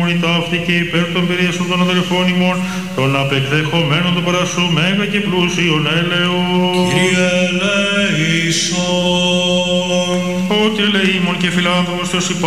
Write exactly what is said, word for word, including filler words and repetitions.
η ταύτη και υπέρ των περιέσεων των αδελφών ημών, των απεκδεχομένων του παρασού μέγα και πλούσιον έλεος. Κύριε ελέησον. Ότι ελεήμων και φιλάνθρωπος Θεός